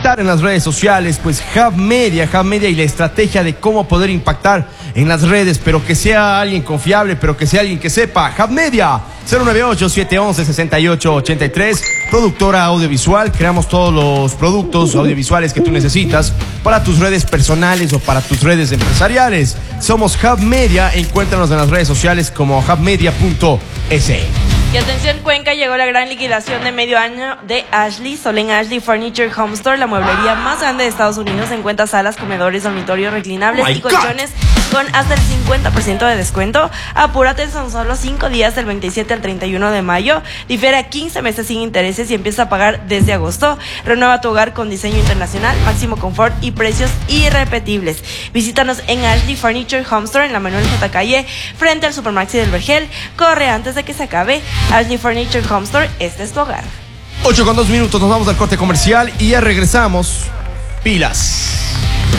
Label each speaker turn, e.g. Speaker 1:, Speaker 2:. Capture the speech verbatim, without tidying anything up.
Speaker 1: impactar en las redes sociales, pues Hub Media, Hub Media y la estrategia de cómo poder impactar en las redes, pero que sea alguien confiable, pero que sea alguien que sepa. Hub Media, cero nueve ocho, siete once, sesenta y ocho ochenta y tres, productora audiovisual. Creamos todos los productos audiovisuales que tú necesitas para tus redes personales o para tus redes empresariales. Somos Hub Media, encuéntranos en las redes sociales como hubmedia punto es.
Speaker 2: Y atención, Cuenca, llegó la gran liquidación de medio año de Ashley. Solo en Ashley Furniture Home Store, la mueblería más grande de Estados Unidos, encuentra salas, comedores, dormitorios, reclinables
Speaker 1: Oh
Speaker 2: y colchones con hasta el cincuenta por ciento de descuento. Apúrate, son solo cinco días del veintisiete al treinta y uno de mayo. Difiere a quince meses sin intereses y empieza a pagar desde agosto. Renueva tu hogar con diseño internacional, máximo confort y precios irrepetibles. Visítanos en Ashley Furniture Home Store en la Manuel J. Calle, frente al Supermaxi del Vergel. Corre antes de que se acabe. Ashley Furniture Home Store, este es tu hogar.
Speaker 1: ocho con dos minutos, nos vamos al corte comercial y ya regresamos. Pilas.